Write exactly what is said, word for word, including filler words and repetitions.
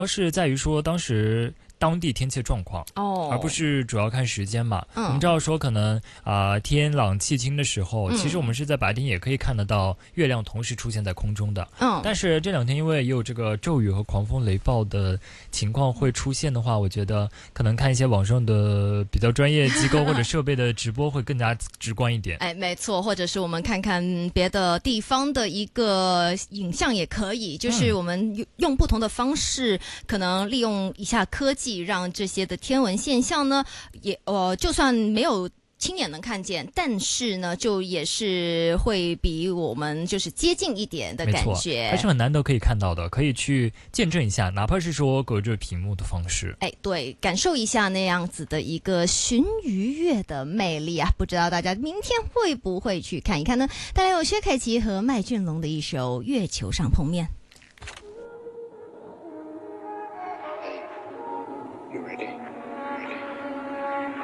是在于说当时当地天气状况， 哦， 而不是主要看时间嘛。 嗯我们知道说可能啊、呃天朗气清的时候， 嗯其实我们是在白天也可以看得到月亮同时出现在空中的。 嗯， 但是这两天因为也有这个骤雨和狂风雷暴的情况会出现的话，我觉得可能看一些网上的比较专业机构或者设备的直播会更加直观一点。 哎，没错，或者是我们看看别的地方的一个影像也可以，就是我们用用不同的方式，可能利用一下科技，让这些的天文现象呢，也呃，就算没有亲眼能看见，但是呢，就也是会比我们就是接近一点的感觉， 还是很难得可以看到的，可以去见证一下，哪怕是说隔着屏幕的方式。 哎，对，感受一下那样子的一个寻愉悦的魅力啊！不知道大家明天会不会去看一看呢？带来有薛凯琪和麦浚龙的一首《月球上碰面》。 Hey, you ready?